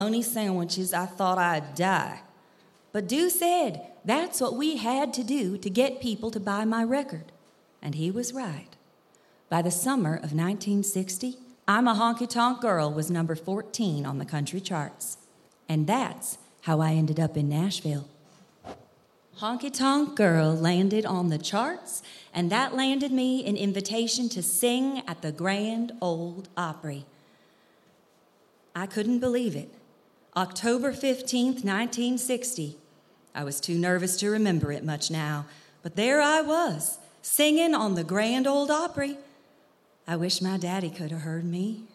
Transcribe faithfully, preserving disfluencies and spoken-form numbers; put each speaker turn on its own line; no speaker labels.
bologna sandwiches, I thought I'd die. But Dew said that's what we had to do to get people to buy my record. And he was right. By the summer of nineteen sixty, I'm a Honky Tonk Girl was number fourteen on the country charts. And that's how I ended up in Nashville. Honky Tonk Girl landed on the charts, and that landed me an invitation to sing at the Grand Ole Opry. I couldn't believe it. October fifteenth, nineteen sixty. I was too nervous to remember it much now, but there I was, singing on the Grand Ole Opry. I wish my daddy could have heard me.